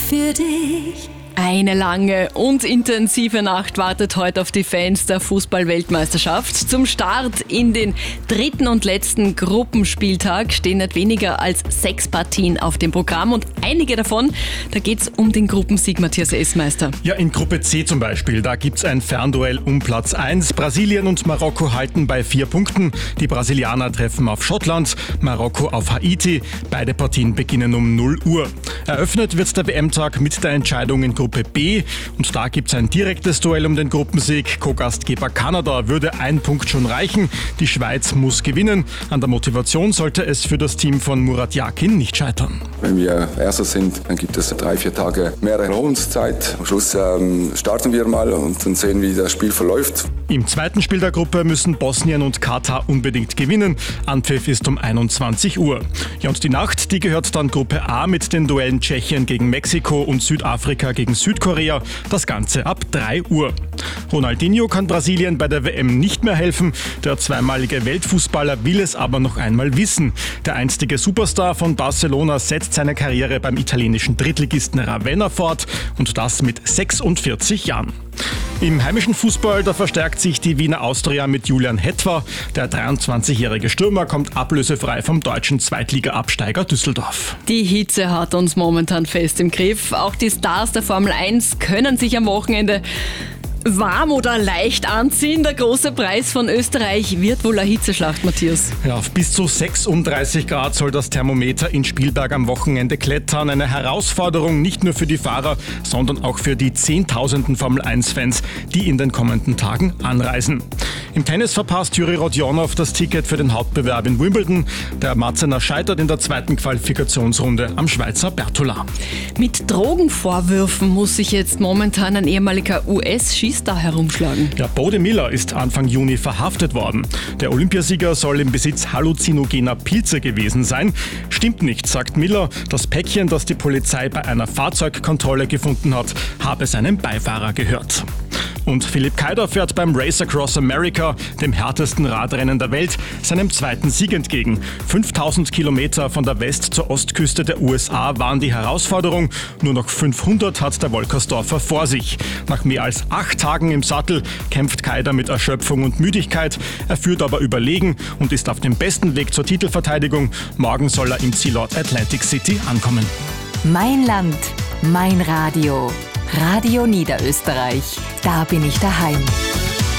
für dich. Eine lange und intensive Nacht wartet heute auf die Fans der Fußball-Weltmeisterschaft. Zum Start in den dritten und letzten Gruppenspieltag stehen nicht weniger als 6 Partien auf dem Programm und einige davon, da geht es um den Gruppensieg, Matthias Essmeister. Ja, in Gruppe C zum Beispiel, da gibt es ein Fernduell um Platz 1. Brasilien und Marokko halten bei 4 Punkten. Die Brasilianer treffen auf Schottland, Marokko auf Haiti. Beide Partien beginnen um 0 Uhr. Eröffnet wird der WM-Tag mit der Entscheidung in Gruppe B und da gibt es ein direktes Duell um den Gruppensieg. Co-Gastgeber Kanada würde 1 Punkt schon reichen. Die Schweiz muss gewinnen. An der Motivation sollte es für das Team von Murat Yakin nicht scheitern. Wenn wir Erster sind, dann gibt es 3-4 Tage mehr Erholungszeit. Am Schluss starten wir mal und dann sehen, wie das Spiel verläuft. Im zweiten Spiel der Gruppe müssen Bosnien und Katar unbedingt gewinnen. Anpfiff ist um 21 Uhr. Ja, und die Nacht, die gehört dann Gruppe A mit den Duellen Tschechien gegen Mexiko und Südafrika gegen Südkorea. Das Ganze ab 3 Uhr. Ronaldinho kann Brasilien bei der WM nicht mehr helfen. Der zweimalige Weltfußballer will es aber noch einmal wissen. Der einstige Superstar von Barcelona setzt seine Karriere beim italienischen Drittligisten Ravenna fort und das mit 46 Jahren. Im heimischen Fußball, da verstärkt sich die Wiener Austria mit Julian Hetwa. Der 23-jährige Stürmer kommt ablösefrei vom deutschen Zweitliga-Absteiger Düsseldorf. Die Hitze hat uns momentan fest im Griff. Auch die Stars der Formel 1 können sich am Wochenende warm oder leicht anziehen. Der große Preis von Österreich wird wohl eine Hitzeschlacht, Matthias. Ja, auf bis zu 36 Grad soll das Thermometer in Spielberg am Wochenende klettern. Eine Herausforderung nicht nur für die Fahrer, sondern auch für die Zehntausenden Formel-1-Fans, die in den kommenden Tagen anreisen. Im Tennis verpasst Juri Rodionov das Ticket für den Hauptbewerb in Wimbledon. Der Marzener scheitert in der zweiten Qualifikationsrunde am Schweizer Bertola. Mit Drogenvorwürfen muss sich jetzt momentan ein ehemaliger US-Skistar herumschlagen. Ja, Bode Miller ist Anfang Juni verhaftet worden. Der Olympiasieger soll im Besitz halluzinogener Pilze gewesen sein. Stimmt nicht, sagt Miller. Das Päckchen, das die Polizei bei einer Fahrzeugkontrolle gefunden hat, habe seinem Beifahrer gehört. Und Philipp Keider fährt beim Race Across America, dem härtesten Radrennen der Welt, seinem zweiten Sieg entgegen. 5000 Kilometer von der West- zur Ostküste der USA waren die Herausforderung. Nur noch 500 hat der Wolkersdorfer vor sich. Nach mehr als 8 Tagen im Sattel kämpft Keider mit Erschöpfung und Müdigkeit. Er führt aber überlegen und ist auf dem besten Weg zur Titelverteidigung. Morgen soll er im Zielort Atlantic City ankommen. Mein Land, mein Radio. Radio Niederösterreich. Da bin ich daheim.